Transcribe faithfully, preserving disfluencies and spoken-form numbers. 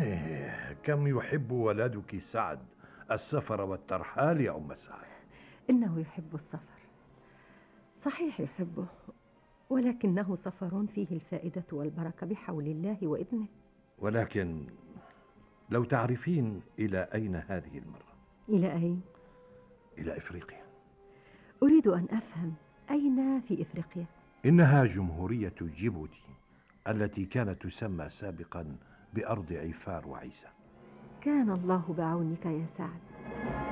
إيه، كم يحب ولدك سعد السفر والترحال يا أم سعد؟ إنه يحب السفر، صحيح يحبه، ولكنه سفر فيه الفائدة والبركة بحول الله وإذنه. ولكن لو تعرفين إلى أين هذه المرة؟ إلى أين؟ إلى إفريقيا. أريد أن أفهم، أين في إفريقيا؟ إنها جمهورية جيبوتي التي كانت تسمى سابقا بأرض عفار وعيسى. كان الله بعونك يا سعد.